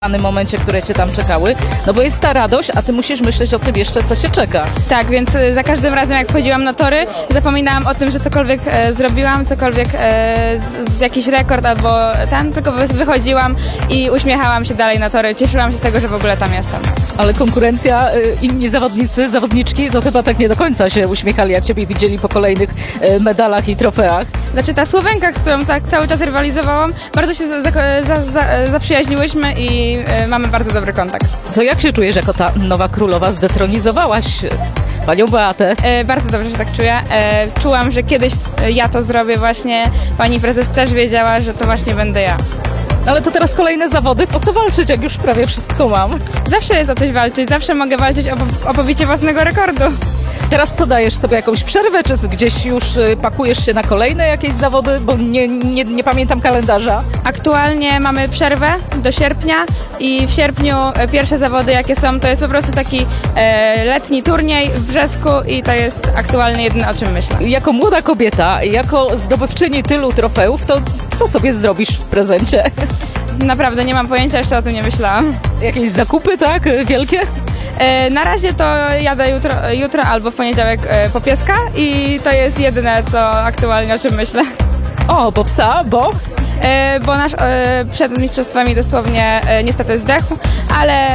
w danym momencie, które cię tam czekały, no bo jest ta radość, a ty musisz myśleć o tym jeszcze, co cię czeka. Tak, więc za każdym razem jak wchodziłam na tory, zapominałam o tym, że cokolwiek zrobiłam, cokolwiek jakiś rekord albo tylko wychodziłam i uśmiechałam się dalej na tory, cieszyłam się z tego, że w ogóle tam jestem. Ale konkurencja, inni zawodnicy, zawodniczki, to chyba tak nie do końca się uśmiechali, jak ciebie widzieli po kolejnych medalach i trofeach. Znaczy ta Słowenka, z którą tak cały czas rywalizowałam, bardzo się zaprzyjaźniłyśmy i mamy bardzo dobry kontakt. Co, jak się czujesz jako ta nowa królowa? Zdetronizowałaś panią Beatę. Bardzo dobrze się tak czuję. Czułam, że kiedyś ja to zrobię właśnie. Pani prezes też wiedziała, że to właśnie będę ja. Ale to teraz kolejne zawody, po co walczyć, jak już prawie wszystko mam? Zawsze jest o coś walczyć, zawsze mogę walczyć o pobicie własnego rekordu. Teraz to dajesz sobie jakąś przerwę, czy gdzieś już pakujesz się na kolejne jakieś zawody, bo nie pamiętam kalendarza. Aktualnie mamy przerwę do sierpnia i w sierpniu pierwsze zawody jakie są, to jest po prostu taki letni turniej w Brzesku i to jest aktualnie jedyne, o czym myślę. Jako młoda kobieta, jako zdobywczyni tylu trofeów, to co sobie zrobisz w prezencie? Naprawdę nie mam pojęcia, jeszcze o tym nie myślałam. Jakieś zakupy, tak? Wielkie? Na razie to jadę jutro albo w poniedziałek po pieska i to jest jedyne, co aktualnie o czym myślę. O, po psa, bo? Bo nasz przed mistrzostwami dosłownie niestety zdechł, ale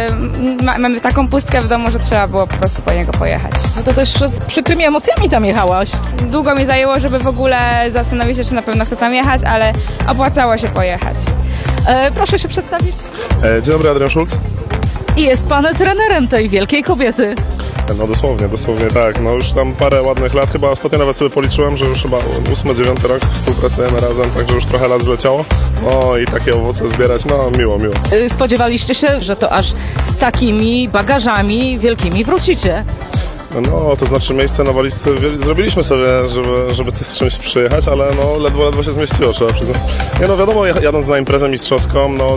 mamy taką pustkę w domu, że trzeba było po prostu po niego pojechać. No to też z przykrymi emocjami tam jechałaś. Długo mi zajęło, żeby w ogóle zastanowić się, czy na pewno chcę tam jechać, ale opłacało się pojechać. Proszę się przedstawić. Dzień dobry, Adrian Schulz. I jest pan trenerem tej wielkiej kobiety. No dosłownie tak. No już tam parę ładnych lat, chyba ostatnio nawet sobie policzyłem, że już chyba 8-9 rok współpracujemy razem, także już trochę lat zleciało. No i takie owoce zbierać, no miło. Spodziewaliście się, że to aż z takimi bagażami wielkimi wrócicie? No, to znaczy miejsce na walizce zrobiliśmy sobie, żeby z czymś przyjechać, ale no ledwo się zmieściło, trzeba przyznać. Nie no, wiadomo, jadąc na imprezę mistrzowską, no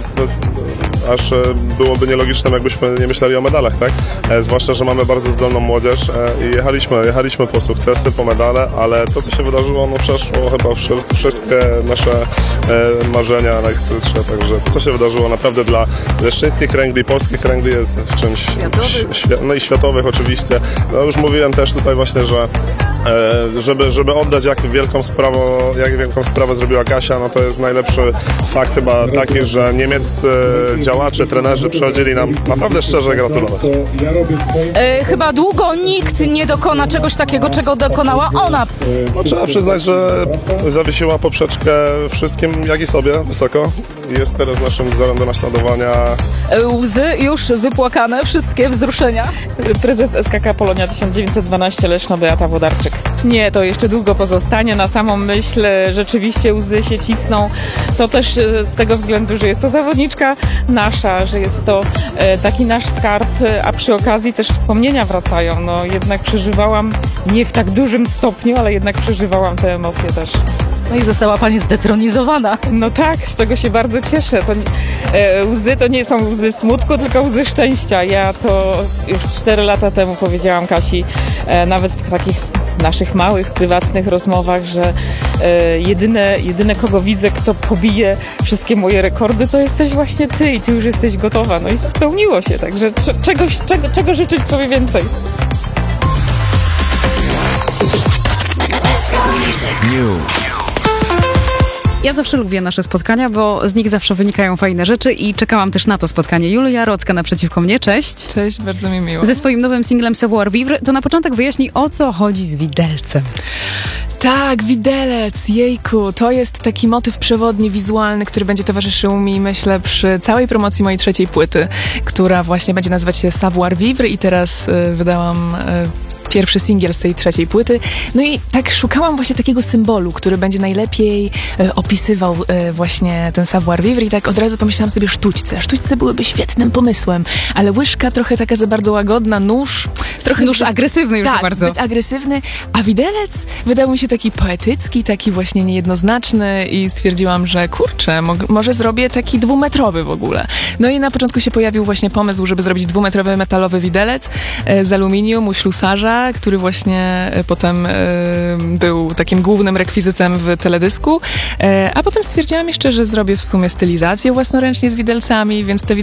aż byłoby nielogiczne, jakbyśmy nie myśleli o medalach, tak? Zwłaszcza, że mamy bardzo zdolną młodzież i jechaliśmy po sukcesy, po medale, ale to, co się wydarzyło, no przeszło chyba wszystkie nasze marzenia najskrytsze, także to, co się wydarzyło naprawdę dla leszczyńskich kręgli, polskich kręgli jest w czymś no i światowych oczywiście. No już mówiłem też tutaj właśnie, że żeby oddać jak wielką sprawę zrobiła Kasia, no to jest najlepszy fakt chyba taki, że niemieccy działacze, trenerzy przychodzili nam naprawdę szczerze gratulować. Chyba długo nikt nie dokona czegoś takiego, czego dokonała ona. No, trzeba przyznać, że zawiesiła poprzeczkę wszystkim, jak i sobie wysoko. Jest teraz naszym wzorem do naśladowania. Łzy już wypłakane, wszystkie wzruszenia. Prezes SKK Polonia 1912 Leszno Beata Włodarczyk. Nie, to jeszcze długo pozostanie. Na samą myśl rzeczywiście łzy się cisną. To też z tego względu, że jest to zawodniczka nasza, że jest to taki nasz skarb, a przy okazji też wspomnienia wracają. No jednak przeżywałam, nie w tak dużym stopniu, ale jednak przeżywałam te emocje też. No i została pani zdetronizowana. No tak, z czego się bardzo cieszę. Łzy to nie są łzy smutku, tylko łzy szczęścia. Ja to już 4 lata temu powiedziałam Kasi, nawet w takich naszych małych, prywatnych rozmowach, że jedyne kogo widzę, kto pobije wszystkie moje rekordy, to jesteś właśnie ty i ty już jesteś gotowa. No i spełniło się, także czego życzyć sobie więcej. Ja zawsze lubię nasze spotkania, bo z nich zawsze wynikają fajne rzeczy i czekałam też na to spotkanie. Julia Rocka naprzeciwko mnie, cześć. Cześć, bardzo mi miło. Ze swoim nowym singlem Savoir Vivre, to na początek wyjaśnij, o co chodzi z widelcem. Tak, widelec, jejku, to jest taki motyw przewodni, wizualny, który będzie towarzyszył mi, myślę, przy całej promocji mojej 3. płyty, która właśnie będzie nazywać się Savoir Vivre i teraz wydałam pierwszy singiel z tej 3. płyty. No i tak szukałam właśnie takiego symbolu, który będzie najlepiej opisywał właśnie ten savoir vivre i tak od razu pomyślałam sobie sztućce. Sztućce byłyby świetnym pomysłem, ale łyżka trochę taka za bardzo łagodna, nóż trochę Nóż agresywny już tak, bardzo. zbyt agresywny, a widelec wydał mi się taki poetycki, taki właśnie niejednoznaczny i stwierdziłam, że kurczę, może zrobię taki 2-metrowy w ogóle. No i na początku się pojawił właśnie pomysł, żeby zrobić 2-metrowy metalowy widelec z aluminium u ślusarza, który właśnie potem był takim głównym rekwizytem w teledysku, a potem stwierdziłam jeszcze, że zrobię w sumie stylizację własnoręcznie z widelcami, więc te